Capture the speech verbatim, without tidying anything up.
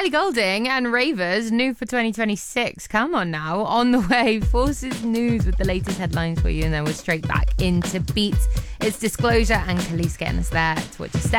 Ellie Goulding and Ravers, new for twenty twenty-six. Come on now. On the way, Forces News with the latest headlines for you, and then we're straight back into Beats. It's Disclosure and Khalees getting us there. It's what you said.